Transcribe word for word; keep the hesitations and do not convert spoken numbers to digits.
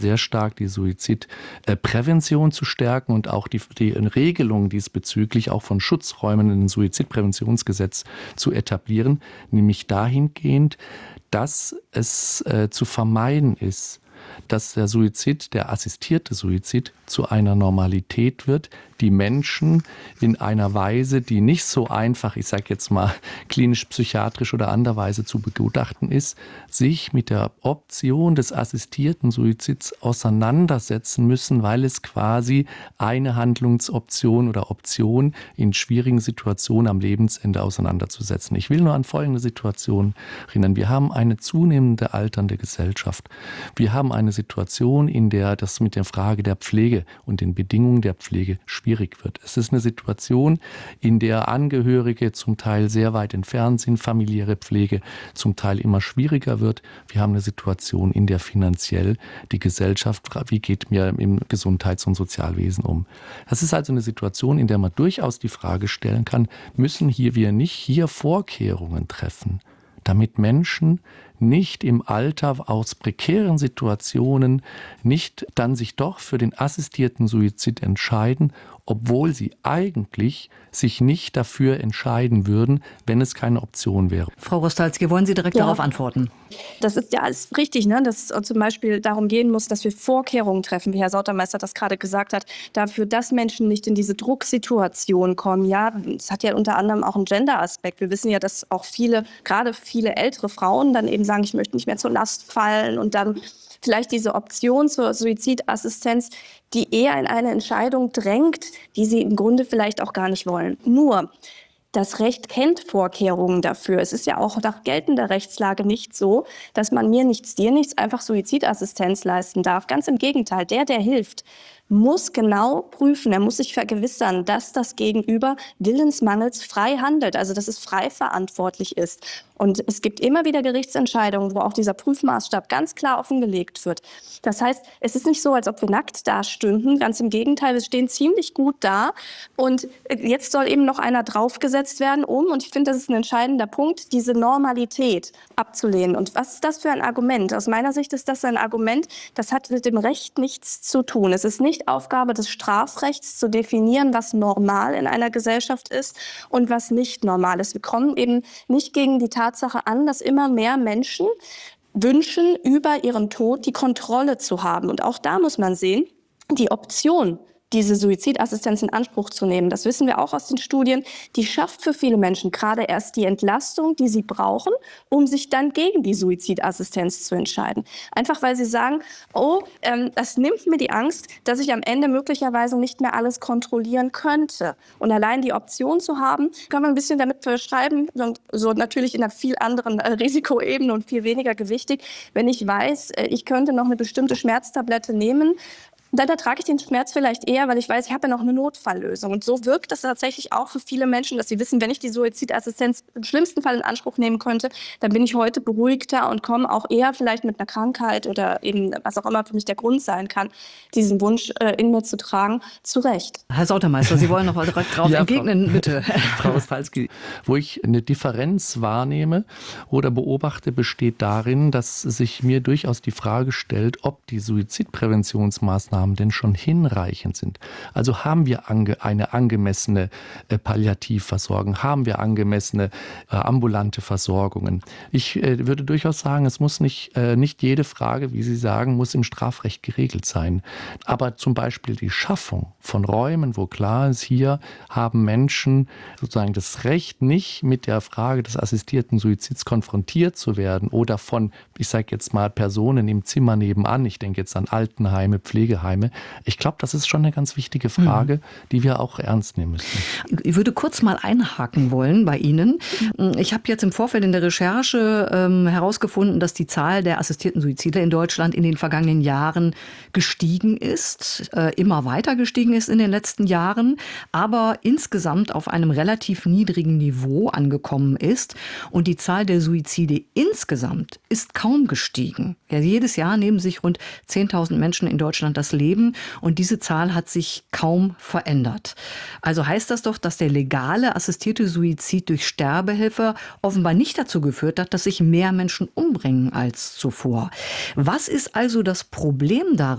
sehr stark die Suizidprävention zu stärken und auch die, die Regelung diesbezüglich auch von Schutzräumen in dem Suizidpräventionsgesetz zu etablieren, nämlich dahingehend, dass es äh, zu vermeiden ist, dass der Suizid, der assistierte Suizid, zu einer Normalität wird, die Menschen in einer Weise, die nicht so einfach, ich sage jetzt mal klinisch-psychiatrisch oder anderweise zu begutachten ist, sich mit der Option des assistierten Suizids auseinandersetzen müssen, weil es quasi eine Handlungsoption oder Option in schwierigen Situationen am Lebensende auseinanderzusetzen. Ich will nur an folgende Situation erinnern. Wir haben eine zunehmende alternde Gesellschaft. Wir haben eine Situation, in der das mit der Frage der Pflege und den Bedingungen der Pflege schwierig wird. Es ist eine Situation, in der Angehörige zum Teil sehr weit entfernt sind, familiäre Pflege zum Teil immer schwieriger wird. Wir haben eine Situation, in der finanziell die Gesellschaft, wie geht mir im Gesundheits- und Sozialwesen um? Das ist also eine Situation, in der man durchaus die Frage stellen kann, müssen hier wir nicht hier Vorkehrungen treffen, damit Menschen nicht im Alter aus prekären Situationen nicht dann sich doch für den assistierten Suizid entscheiden, obwohl sie eigentlich sich nicht dafür entscheiden würden, wenn es keine Option wäre. Frau Rostalski, wollen Sie direkt Ja. darauf antworten? Das ist ja alles richtig, ne? Dass es zum Beispiel darum gehen muss, dass wir Vorkehrungen treffen, wie Herr Sautermeister das gerade gesagt hat, dafür, dass Menschen nicht in diese Drucksituation kommen. Ja, es hat ja unter anderem auch einen Gender-Aspekt. Wir wissen ja, dass auch viele, gerade viele ältere Frauen dann eben sagen, ich möchte nicht mehr zur Last fallen und dann vielleicht diese Option zur Suizidassistenz, die eher in eine Entscheidung drängt, die sie im Grunde vielleicht auch gar nicht wollen. Nur, das Recht kennt Vorkehrungen dafür. Es ist ja auch nach geltender Rechtslage nicht so, dass man mir nichts, dir nichts einfach Suizidassistenz leisten darf. Ganz im Gegenteil, der, der hilft, muss genau prüfen, er muss sich vergewissern, dass das Gegenüber willensmangels frei handelt, also dass es frei verantwortlich ist. Und es gibt immer wieder Gerichtsentscheidungen, wo auch dieser Prüfmaßstab ganz klar offengelegt wird. Das heißt, es ist nicht so, als ob wir nackt dastünden. Ganz im Gegenteil, wir stehen ziemlich gut da. Und jetzt soll eben noch einer draufgesetzt werden, um, und ich finde, das ist ein entscheidender Punkt, diese Normalität abzulehnen. Und was ist das für ein Argument? Aus meiner Sicht ist das ein Argument, das hat mit dem Recht nichts zu tun. Es ist nicht Aufgabe des Strafrechts zu definieren, was normal in einer Gesellschaft ist und was nicht normal ist. Wir kommen eben nicht gegen die Tatsache an, dass immer mehr Menschen wünschen, über ihren Tod die Kontrolle zu haben. Und auch da muss man sehen, die Option, diese Suizidassistenz in Anspruch zu nehmen, das wissen wir auch aus den Studien, die schafft für viele Menschen gerade erst die Entlastung, die sie brauchen, um sich dann gegen die Suizidassistenz zu entscheiden. Einfach weil sie sagen, oh, ähm, das nimmt mir die Angst, dass ich am Ende möglicherweise nicht mehr alles kontrollieren könnte. Und allein die Option zu haben, kann man ein bisschen damit beschreiben, so natürlich in einer viel anderen äh, Risikoebene und viel weniger gewichtig, wenn ich weiß, äh, ich könnte noch eine bestimmte Schmerztablette nehmen, dann ertrage ich den Schmerz vielleicht eher, weil ich weiß, ich habe ja noch eine Notfalllösung. Und so wirkt das tatsächlich auch für viele Menschen, dass sie wissen, wenn ich die Suizidassistenz im schlimmsten Fall in Anspruch nehmen könnte, dann bin ich heute beruhigter und komme auch eher vielleicht mit einer Krankheit oder eben was auch immer für mich der Grund sein kann, diesen Wunsch äh, in mir zu tragen, zurecht. Herr Sautermeister, Sie wollen noch direkt drauf Ja, entgegnen, Frau, bitte. Frau Rostalski, wo ich eine Differenz wahrnehme oder beobachte, besteht darin, dass sich mir durchaus die Frage stellt, ob die Suizidpräventionsmaßnahmen denn schon hinreichend sind. Also haben wir ange, eine angemessene äh, Palliativversorgung, haben wir angemessene äh, ambulante Versorgungen. Ich äh, würde durchaus sagen, es muss nicht, äh, nicht jede Frage, wie Sie sagen, muss im Strafrecht geregelt sein. Aber zum Beispiel die Schaffung von Räumen, wo klar ist, hier haben Menschen sozusagen das Recht, nicht mit der Frage des assistierten Suizids konfrontiert zu werden oder von, ich sage jetzt mal, Personen im Zimmer nebenan, ich denke jetzt an Altenheime, Pflegeheime. Ich glaube, das ist schon eine ganz wichtige Frage, mhm. die wir auch ernst nehmen müssen. Ich würde kurz mal einhaken wollen bei Ihnen. Ich habe jetzt im Vorfeld in der Recherche ähm, herausgefunden, dass die Zahl der assistierten Suizide in Deutschland in den vergangenen Jahren gestiegen ist, äh, immer weiter gestiegen ist in den letzten Jahren, aber insgesamt auf einem relativ niedrigen Niveau angekommen ist. Und die Zahl der Suizide insgesamt ist kaum gestiegen. Ja, jedes Jahr nehmen sich rund zehntausend Menschen in Deutschland das Leben. Und diese Zahl hat sich kaum verändert. Also heißt das doch, dass der legale assistierte Suizid durch Sterbehilfe offenbar nicht dazu geführt hat, dass sich mehr Menschen umbringen als zuvor. Was ist also das Problem darin?